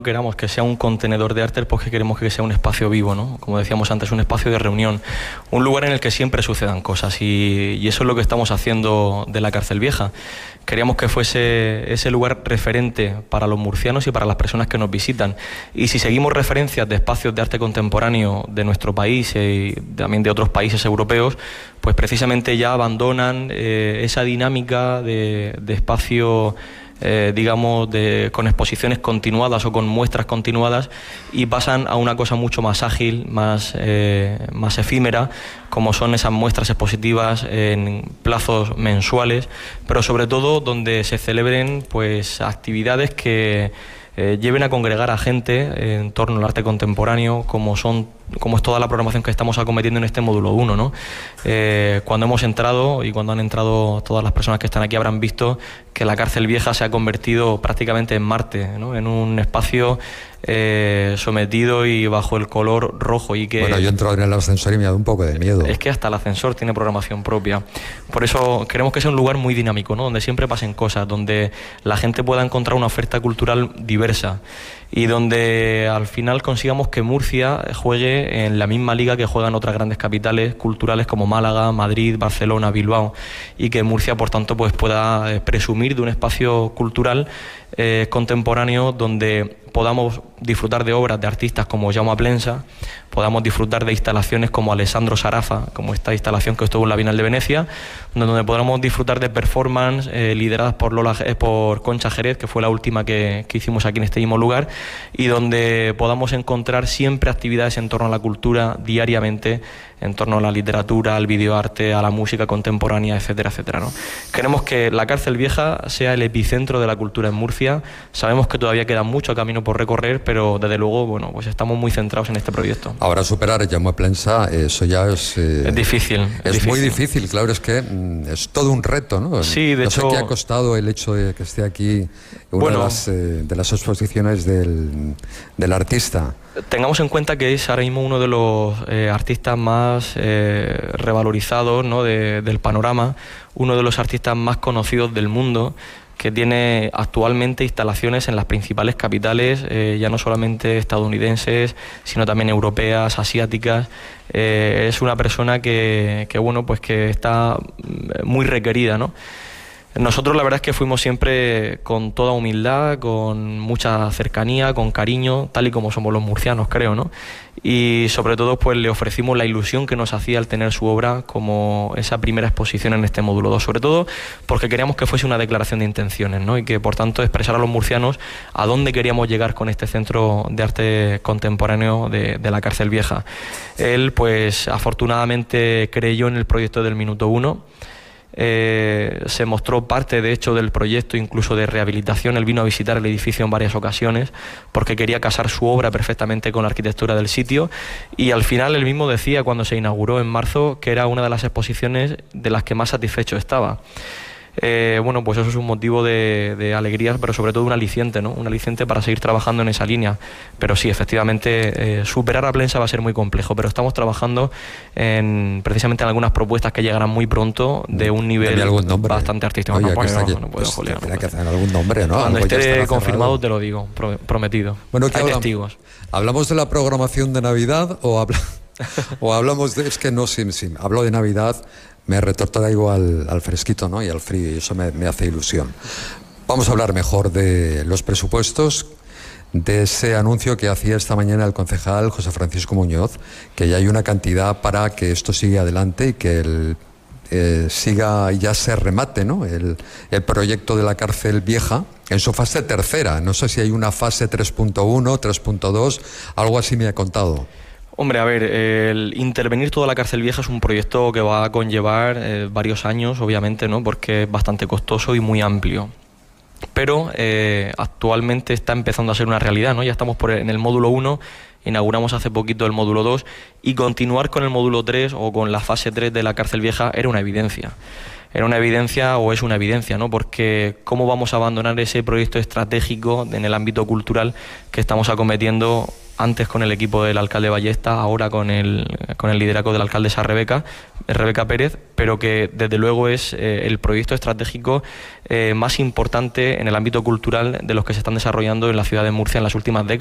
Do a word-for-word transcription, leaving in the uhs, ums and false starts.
Queramos que sea un contenedor de arte, pues que queremos que sea un espacio vivo, ¿no? Como decíamos antes, un espacio de reunión, un lugar en el que siempre sucedan cosas y, y eso es lo que estamos haciendo de la Cárcel Vieja. Queríamos que fuese ese lugar referente para los murcianos y para las personas que nos visitan. Y si seguimos referencias de espacios de arte contemporáneo de nuestro país y también de otros países europeos, pues precisamente ya abandonan eh, esa dinámica de, de espacio Eh, digamos, de, con exposiciones continuadas o con muestras continuadas y pasan a una cosa mucho más ágil, más, eh, más efímera, como son esas muestras expositivas en plazos mensuales, pero sobre todo donde se celebren pues, actividades que eh, lleven a congregar a gente en torno al arte contemporáneo, como son como es toda la programación que estamos acometiendo en este módulo uno, ¿no? Eh, cuando hemos entrado y cuando han entrado todas las personas que están aquí habrán visto que la Cárcel Vieja se ha convertido prácticamente en Marte, ¿no? En un espacio eh, sometido y bajo el color rojo y que... Bueno, yo he entrado en el ascensor y me ha dado un poco de miedo. Es que hasta el ascensor tiene programación propia. Por eso queremos que sea un lugar muy dinámico, ¿no? Donde siempre pasen cosas, donde la gente pueda encontrar una oferta cultural diversa y donde al final consigamos que Murcia juegue en la misma liga que juegan otras grandes capitales culturales como Málaga, Madrid, Barcelona, Bilbao, y que Murcia, por tanto, pues pueda presumir de un espacio cultural eh, contemporáneo donde podamos disfrutar de obras de artistas como Jaume Plensa, podamos disfrutar de instalaciones como Alessandro Sarafa, como esta instalación que estuvo en la Bienal de Venecia, donde podamos disfrutar de performances eh, lideradas por, Lola, eh, por Concha Jerez, que fue la última que, que hicimos aquí en este mismo lugar, y donde podamos encontrar siempre actividades en torno a la cultura diariamente, en torno a la literatura, al videoarte, a la música contemporánea, etcétera, etcétera, ¿no? Queremos que la Cárcel Vieja sea el epicentro de la cultura en Murcia. Sabemos que todavía queda mucho camino por recorrer, pero desde luego, bueno, pues estamos muy centrados en este proyecto. Ahora superar a Jaume Plensa, eso ya es... Eh, es difícil. Es, es difícil. muy difícil, claro, es que mm, es todo un reto, ¿no? Sí, de no hecho... sé qué ha costado el hecho de que esté aquí una bueno, de, las, eh, de las exposiciones del, del artista. Tengamos en cuenta que es ahora mismo uno de los eh, artistas más eh, revalorizados, ¿no? de, del panorama, uno de los artistas más conocidos del mundo, que tiene actualmente instalaciones en las principales capitales, eh, ya no solamente estadounidenses, sino también europeas, asiáticas. Eh, es una persona que, que, bueno, pues que está muy requerida, ¿no? Nosotros la verdad es que fuimos siempre con toda humildad, con mucha cercanía, con cariño, tal y como somos los murcianos, creo, ¿no? Y sobre todo pues le ofrecimos la ilusión que nos hacía al tener su obra como esa primera exposición en este módulo dos, sobre todo porque queríamos que fuese una declaración de intenciones, ¿no? Y que por tanto expresara a los murcianos a dónde queríamos llegar con este centro de arte contemporáneo de, de la Cárcel Vieja. Él pues afortunadamente creyó en el proyecto del minuto uno. Eh, se mostró parte de hecho del proyecto, incluso de rehabilitación. Él vino a visitar el edificio en varias ocasiones porque quería casar su obra perfectamente con la arquitectura del sitio, y al final él mismo decía cuando se inauguró en marzo que era una de las exposiciones de las que más satisfecho estaba. Eh, bueno, pues eso es un motivo de, de alegría, pero sobre todo un aliciente, ¿no? Un aliciente para seguir trabajando en esa línea. Pero sí, efectivamente, eh, superar a Plensa va a ser muy complejo, pero estamos trabajando en, precisamente en algunas propuestas que llegarán muy pronto de un nivel bastante artístico. Oye, no, que no, que, no puedo, pues, Julián, tendrá no que hacer algún nombre, ¿no? Cuando Algo esté confirmado te lo digo, pro, prometido. Bueno, ¿qué hay hablamos? testigos. ¿Hablamos de la programación de Navidad o, habla, o hablamos de...? Es que no, sí, sí, hablo de Navidad... Me retrotraigo al, al fresquito, ¿no? Y al frío, y eso me, me hace ilusión. Vamos a hablar mejor de los presupuestos, de ese anuncio que hacía esta mañana el concejal José Francisco Muñoz, que ya hay una cantidad para que esto siga adelante y que el, eh, siga, ya se remate, ¿no? El, el proyecto de la Cárcel Vieja en su fase tercera. No sé si hay una fase tres punto uno, tres punto dos, algo así me ha contado. Hombre, a ver, el intervenir toda la Cárcel Vieja es un proyecto que va a conllevar eh, varios años, obviamente, ¿no? Porque es bastante costoso y muy amplio. Pero eh, actualmente está empezando a ser una realidad, ¿no? Ya estamos por en el módulo uno, inauguramos hace poquito el módulo dos, y continuar con el módulo tres o con la fase tres de la Cárcel Vieja era una evidencia. Era una evidencia o es una evidencia, ¿no? Porque cómo vamos a abandonar ese proyecto estratégico en el ámbito cultural que estamos acometiendo antes con el equipo del alcalde Ballesta, ahora con el, con el liderazgo de la alcaldesa Rebeca, Rebeca Pérez, pero que desde luego es eh, el proyecto estratégico eh, más importante en el ámbito cultural de los que se están desarrollando en la ciudad de Murcia en las últimas décadas.